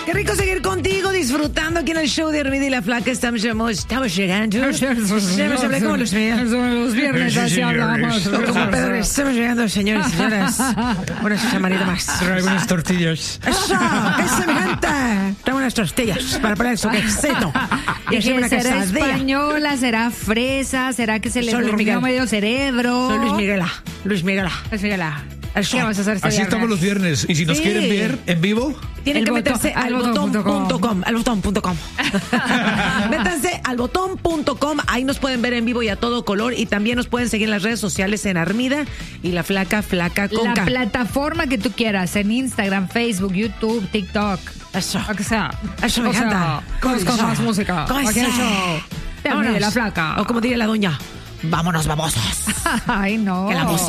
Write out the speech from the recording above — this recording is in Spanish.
Qué rico seguir contigo, disfrutando aquí en el show de Hermida y la Flaca. Estamos llegando. Estamos hablando como los viernes, así hablamos. Estamos llegando, señores y señoras. Una chamarita más. Trae unas tortillas. ¡Eso! ¡Qué semejante! Trae unas tortillas para poner su quesito. Y hacer una ¿será quesadilla. española? ¿Será fresa? ¿Será que se le Soy Luis durmió Miguel. medio cerebro? Soy Luis Miguela. Luis Miguela. Pues mírala. Eso. ¿Qué vamos a hacer este Así viernes? estamos los viernes. Y si nos Sí. quieren ver en vivo, Tienen El que botón- meterse al albotón.com. botón.com. Al botón.com. Métanse al botón.com. Ahí nos pueden ver en vivo y a todo color. Y también nos pueden seguir en las redes sociales en Armida y la Flaca con La K. plataforma que tú quieras, en Instagram, Facebook, YouTube, TikTok. Eso. Lo que sea. Eso me O sea, encanta. con Eso. más música. Con Aquí eso. el show. De Hermida y la Flaca. O como diría la doña, vámonos babosos. Ay, no. Que la música